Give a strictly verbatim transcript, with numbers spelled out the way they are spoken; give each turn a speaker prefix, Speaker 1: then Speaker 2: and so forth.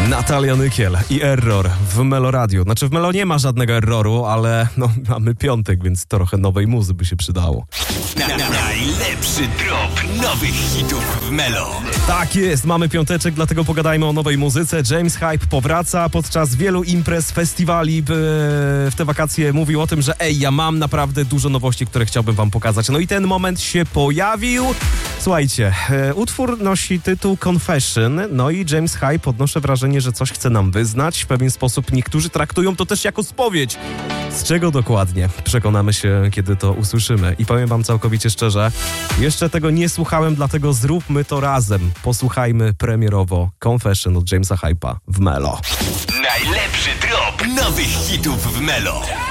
Speaker 1: Natalia Nykiel i Error w Melo Radio. Znaczy w Melo nie ma żadnego erroru, ale no mamy piątek, więc trochę nowej muzy by się przydało.
Speaker 2: Na, na, najlepszy drop nowych hitów w Melo.
Speaker 1: Tak jest, mamy piąteczek, dlatego pogadajmy o nowej muzyce. James Hype powraca podczas wielu imprez, festiwali w te wakacje. Mówił o tym, że ej, ja mam naprawdę dużo nowości, które chciałbym wam pokazać. No i ten moment się pojawił. Słuchajcie, utwór nosi tytuł Confession, no i James Hype, odnoszę wrażenie, że coś chce nam wyznać. W pewien sposób niektórzy traktują to też jako spowiedź. Z czego dokładnie? Przekonamy się, kiedy to usłyszymy. I powiem wam całkowicie szczerze, jeszcze tego nie słuchałem, dlatego zróbmy to razem. Posłuchajmy premierowo Confession od Jamesa Hype'a w Melo.
Speaker 2: Najlepszy drop nowych hitów w Melo.